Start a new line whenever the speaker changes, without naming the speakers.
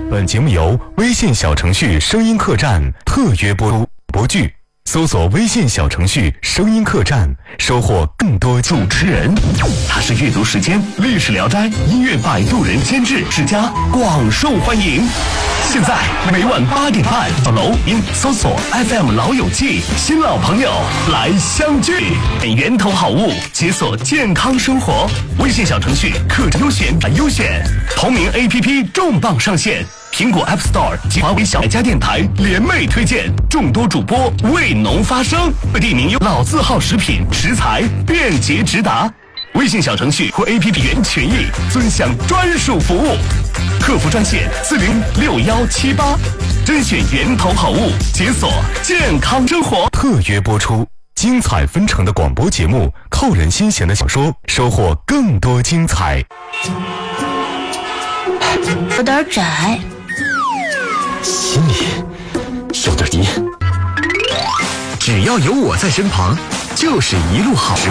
本节目由微信小程序声音客栈特约播出。播剧搜索微信小程序声音客栈，收获更多
主持人。他是阅读时间、历史聊斋、音乐摆渡人监制世家，广受欢迎。现在每晚8点半，到楼因搜索 FM 老友记，新老朋友来相聚。源头好物，解锁健康生活。微信小程序客栈优选，同名 APP 重磅上线。苹果 App Store 及华为小爱家电台联袂推荐，众多主播为农发声，地名有老字号食品食材便捷直达。微信小程序或 APP 原权益尊享专属服务，客服专线406178，甄选源头好物，解锁健康生活。
特约播出，精彩纷呈的广播节目，扣人心弦的小说，收获更多精彩。
有点窄，
心里有点低。只要有我在身旁，就是一路好。